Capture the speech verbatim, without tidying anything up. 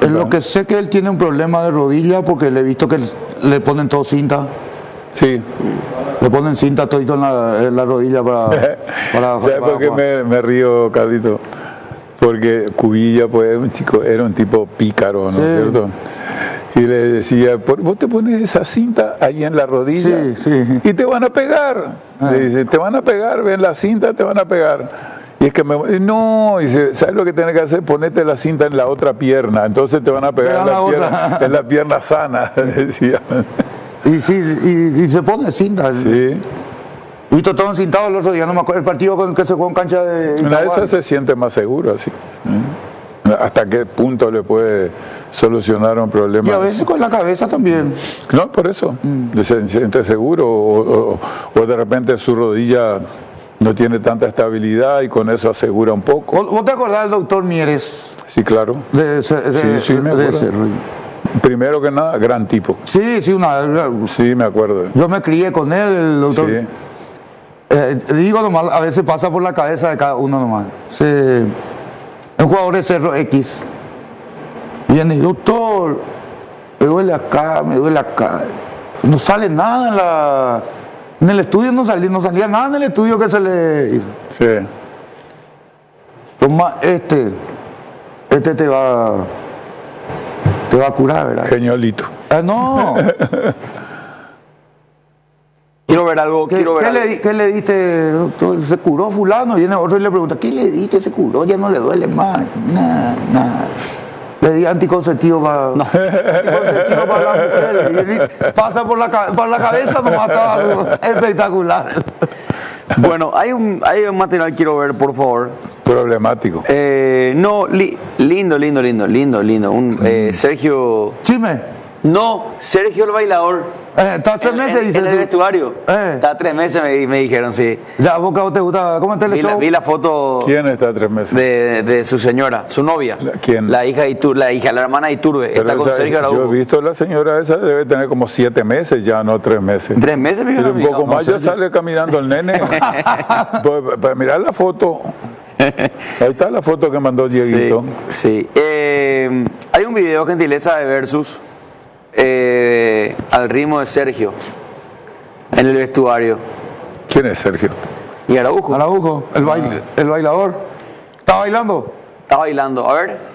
En lo que sé que él tiene un problema de rodilla porque le he visto que le ponen todo cinta. Sí. Le ponen cinta todito en la, en la rodilla para... para ¿Sabes por qué me, me río, Carlito? Porque Cubilla, pues, un chico, era un tipo pícaro, ¿no es sí. cierto? Y le decía, vos te pones esa cinta ahí en la rodilla sí, sí. y te van a pegar. Ah. Le dice, te van a pegar, ven la cinta, te van a pegar. Y es que me, no, dice, ¿sabes lo que tienes que hacer? Ponete la cinta en la otra pierna, entonces te van a pegar en la, la, pierna, en la pierna sana, decía. Y sí, y, y se pone cinta. Sí. Y todo encintado el otro día, no me acuerdo, el partido con que se jugó en cancha de... Una de esas se siente más seguro así. ¿Eh? ¿Hasta qué punto le puede solucionar un problema? Y a veces con la cabeza también. No, por eso. Mm. Se siente seguro o, o, o de repente su rodilla no tiene tanta estabilidad y con eso asegura un poco. ¿Vos te acordás del doctor Mieres? Sí, claro. De, de, sí, sí, me acuerdo. De Primero que nada, gran tipo. Sí, sí, una... Sí, me acuerdo. Yo me crié con él, el doctor... Sí. Eh, digo nomás, a veces pasa por la cabeza de cada uno nomás. Sí. Un jugador de Cerro X viene y doctor, me duele acá, me duele acá. No sale nada en la... En el estudio no salía, no salía nada en el estudio que se le hizo. Sí. Toma, este, este te va, te va a curar, ¿verdad? Geniolito. Eh, no. Quiero ver algo, ¿Qué, quiero ver ¿qué, algo. Le, ¿Qué le diste, doctor? Se curó fulano, viene otro y le pregunta, ¿qué le diste? Se curó, ya no le duele más. Nada, nada. Le di anticonceptivo para no. anticonceptivo para la mujer. Y pasa por la, por la cabeza, nomás estaba algo espectacular. Bueno, hay un, hay un material quiero ver, por favor. Problemático. Eh, no, li, lindo, lindo, lindo, lindo, lindo. Un, mm. eh, Sergio... Chime. No, Sergio el bailador. Eh, está tres meses, en, dice en el tú. vestuario. Eh. Está tres meses, me, me dijeron, sí. ¿Ya vos te gusta? ¿Cómo te le vi, la, vi la foto. ¿Quién está tres meses? De, de su señora, su novia. ¿Quién? La hija de Iturbe, la hija, la hermana de Iturbe. Pero está con esa, Sergio Araujo. Yo he visto la señora esa, debe tener como siete meses ya, no tres meses. Tres meses, mi Un poco más, no, ya sale caminando el nene. pues, pues mirar la foto. Ahí está la foto que mandó Dieguito. Sí, sí. Eh, hay un video, gentileza de Versus, eh, al ritmo de Sergio, en el vestuario. ¿Quién es Sergio? Y Araujo. Araujo, el, baile, Ah. el bailador. ¿Está bailando? Está bailando, a ver.